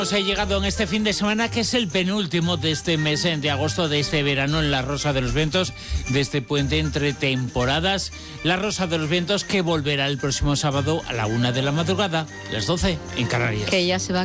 Nos ha llegado en este fin de semana, que es el penúltimo de este mes de agosto, de este verano, en la Rosa de los Vientos, de este puente entre temporadas. La Rosa de los Vientos, que volverá el próximo sábado a la 1 de la madrugada, las 12 en Canarias. Que ya se va